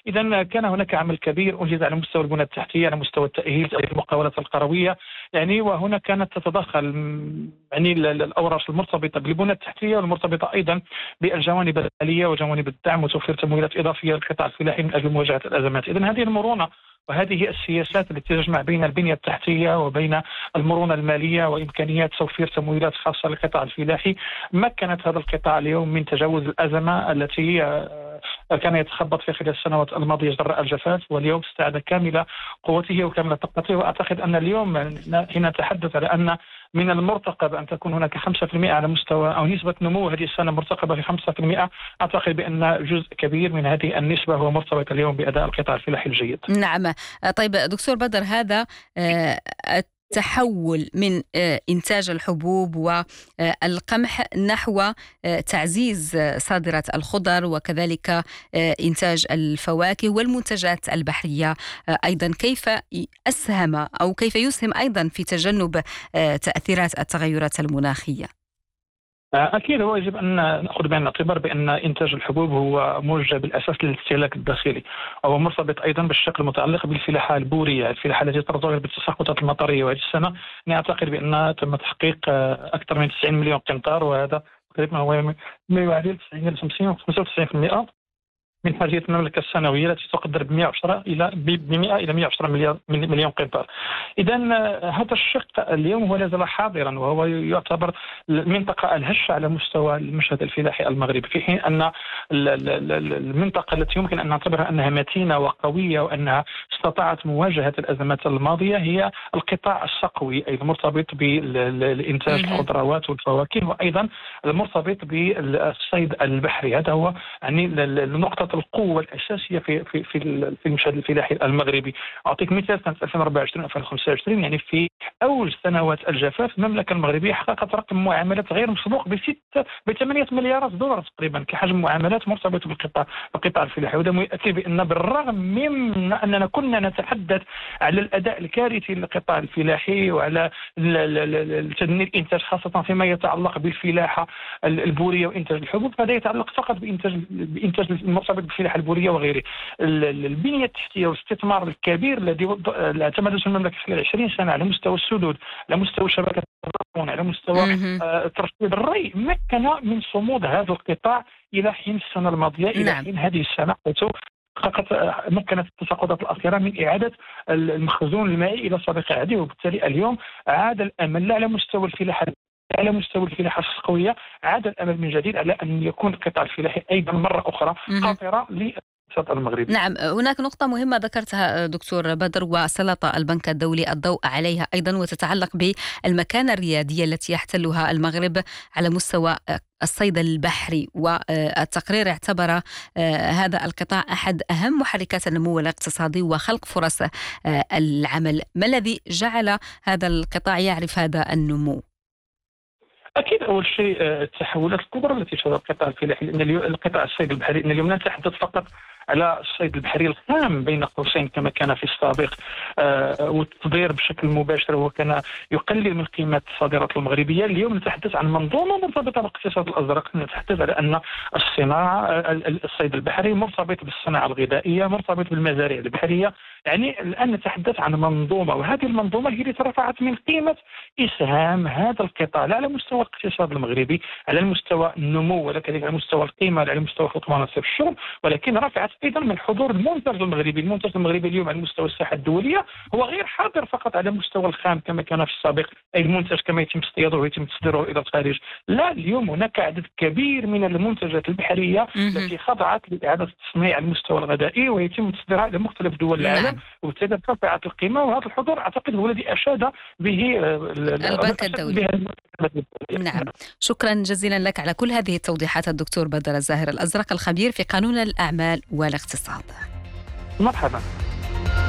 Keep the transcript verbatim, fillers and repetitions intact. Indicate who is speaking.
Speaker 1: إذا كان هناك عمل كبير أنجز على مستوى البنى التحتية، على مستوى التأهيل، المقاولات القروية، يعني وهنا كانت تتدخل يعني الأوراش المرتبطة بالبنى التحتية والمرتبطة أيضا بالجوانب المالية وجوانب الدعم وتوفير تمويلات إضافية للقطاع الفلاحي من أجل مواجهة الأزمات. إذا هذه المرونة وهذه السياسات التي تجمع بين البنية التحتية وبين المرونة المالية وإمكانيات توفير تمويلات خاصة للقطاع الفلاحي مكنت هذا القطاع اليوم من تجاوز الأزمة التي كان يتخبط في خلال السنوات الماضية جراء الجفاف، واليوم استعاد كامل قوته وكامل طاقته. وأعتقد أن اليوم حين نتحدث على أن من المرتقب أن تكون هناك خمسة بالمئة على مستوى أو نسبة نمو هذه السنة مرتقبة في خمسة بالمئة، أعتقد بأن جزء كبير من هذه النسبة هو مرتبط اليوم بأداء القطاع الفلاحي الجيد.
Speaker 2: نعم. طيب دكتور بدر، هذا التحول من إنتاج الحبوب والقمح نحو تعزيز صادرة الخضر وكذلك إنتاج الفواكه والمنتجات البحرية أيضا، كيف أسهم أو كيف يسهم أيضا في تجنب تأثيرات التغيرات المناخية؟
Speaker 1: أكيد هو يجب أن نأخذ بعين الاعتبار بأن إنتاج الحبوب هو موجه بالأساس للاستهلاك الداخلي، وهو مرتبط أيضا بالشق المتعلق بالفلاحة البورية، الفلاحة التي ترتبط بالتساقطات المطرية. وهذه السنة أعتقد بأن تم تحقيق أكثر من تسعين مليون قنطار، وهذا تقريبا هو ما يعادل تسعين إلى خمسين خمسة وتسعين بالمئة من حاجية المملكة السنوية التي تقدر ب مئة وعشرة إلى ب مئة إلى مئة وعشرة مليار مليون قنطار. إذا هذا الشق اليوم هو لا زال حاضرا، وهو يعتبر المنطقة الهشة على مستوى المشهد الفلاحي المغربي، في حين أن المنطقة التي يمكن أن نعتبرها أنها متينة وقوية وأنها استطاعت مواجهة الأزمات الماضية هي القطاع الصقوي، أي المرتبط بالإنتاج الخضروات والفواكه، وأيضا المرتبط بالصيد البحري. هذا هو يعني نقطة القوة الأساسية في في في في المشهد الفلاحي المغربي. أعطيك مثال، سنة ألفين وأربعة وعشرين ألفين وخمسة وعشرين يعني في أول سنوات الجفاف المملكة المغربية حققت رقم معاملات غير مسبوق بست بثمانية مليارات دولار تقريبا كحجم معاملات مرتبطة بالقطاع القطاع الفلاحي. وهذا يؤكد بأن بالرغم من أننا كنا نتحدث على الأداء الكارثي للقطاع الفلاحي وعلى تدني الإنتاج خاصة فيما يتعلق بالفلاحة البورية وإنتاج الحبوب، فهذا يتعلق فقط بإنتاج بإنتاج المرتبط بالفلاحة البورية وغيره. البنية التحتية والاستثمار الكبير الذي اعتمدته المملكة خلال عشرين سنة على مستوى السدود، على مستوى شبكة التضامن، على مستوى آه ترشيد الري، مكن من صمود هذا القطاع إلى حين السنة الماضية إلى
Speaker 2: نعم.
Speaker 1: حين هذه السنة فقط مكنت التساقطات الأخيرة من إعادة المخزون المائي إلى سابق عهده. وبالتالي اليوم عاد الأمل لا على مستوى الفلاحة على مستوى الفلاحة الصقوية، عاد الأمل من جديد على أن يكون القطاع الفلاحي أيضا مرة أخرى قاطرة للاقتصاد المغربي.
Speaker 2: نعم، هناك نقطة مهمة ذكرتها دكتور بدر وسلط البنك الدولي الضوء عليها أيضا، وتتعلق بالمكانة الريادية التي يحتلها المغرب على مستوى الصيد البحري، والتقرير اعتبر هذا القطاع أحد أهم محركات النمو الاقتصادي وخلق فرص العمل. ما الذي جعل هذا القطاع يعرف هذا النمو؟
Speaker 1: أكيد أول شيء التحولات الكبرى التي شهدها القطاع الفلاحي، لأن القطاع الصيد البحري إن اليوم لا نتحدث فقط على الصيد البحري الخام بين قوسين كما كان في السابق آه والتصدير بشكل مباشر وكان يقلل من قيمة الصادرات المغربية. اليوم نتحدث عن منظومة مرتبطة بالاقتصاد الأزرق، نتحدث على أن الصناعة الصيد البحري مرتبط بالصناعة الغذائية، مرتبط بالمزارع البحرية. يعني الآن نتحدث عن منظومة، وهذه المنظومة هي التي رفعت من قيمة إسهام هذا القطاع لا على مستوى الاقتصاد المغربي على المستوى النمو ولكن على مستوى القيمة على مستوى خطوط مناصب الشغل، ولكن رفعت أيضا من حضور المنتج المغربي. المنتج المغربي اليوم على مستوى الساحة الدولية هو غير حاضر فقط على مستوى الخام كما كان في السابق، أي المنتج كما يتم اصطياده ويتم تصديره إلى الخارج. لا، اليوم هناك عدد كبير من المنتجات البحرية التي خضعت لإعادة التصنيع على المستوى الغذائي ويتم تصديرها إلى مختلف دول العالم، وبالتالي رفعت القيمة. وهذا الحضور أعتقد هو الذي أشاد به
Speaker 2: البنك الدولي. نعم، شكرا جزيلا لك على كل هذه التوضيحات الدكتور بدر الزاهر الأزرق، الخبير في قانون الأعمال والاقتصاد.
Speaker 1: مرحبا.